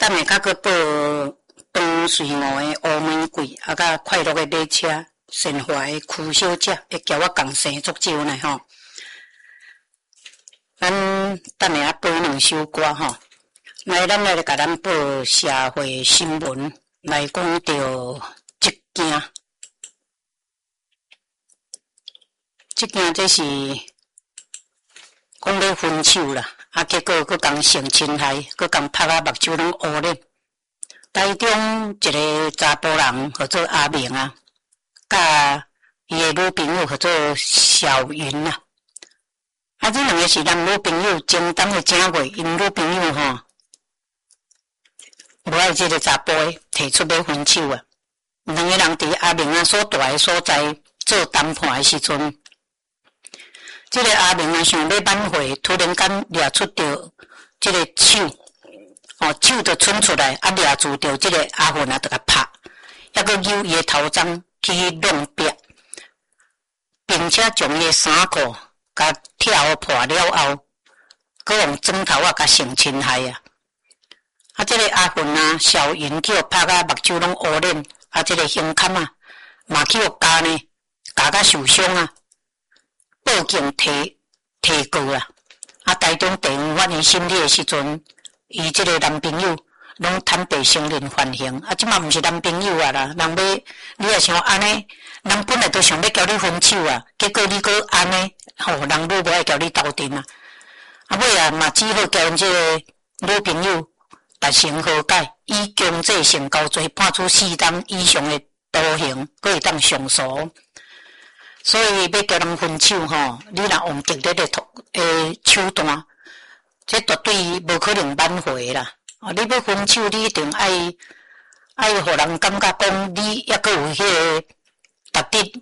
等下甲佫报长随五的乌玫瑰，甲快乐的马车，神华的曲小姐，会交我共生足久呢吼。咱等下播两首歌吼，来咱来甲咱报社会新闻，来讲到这件这是讲要分手啦，结果佫共性侵害，佫共拍目睭拢乌咧。台中一个查甫人叫做阿明啊，甲伊的女朋友叫做小云啊。这两个是男女朋友，前当的正月，因女朋友吼，无爱这个查甫的提出要分手啊。两个人伫阿明啊所住的所在做谈判的时阵，这个阿明啊想要挽回，突然间掠出着这个手，手就伸出来，掠住着这个阿芬啊，就甲拍，还佫扭伊的头鬃去弄壁，并且将伊的衫裤甲挑破了后，佫用砖头啊甲性侵害啊！这个阿芬啊，小云去互拍甲目睭拢乌脸，这个胸坎啊，嘛去互夹呢，夹甲受伤啊！报警提告啊！台中地方法院审理的时阵，伊这个男朋友拢坦白承认犯行，即嘛毋是男朋友啊啦，你也想安尼，人本来都想要交你分手啊，结果你佫安尼，人女无爱交你斗阵啊！尾啊嘛只好交因这个女朋友达成和解，以强制性交罪判处4年以上的徒刑，佫会当上诉。所以要叫人分手吼，你若用激烈的手段，这绝对无可能挽回啦。你要分手，你一定爱互人感觉讲你还佫有迄个值得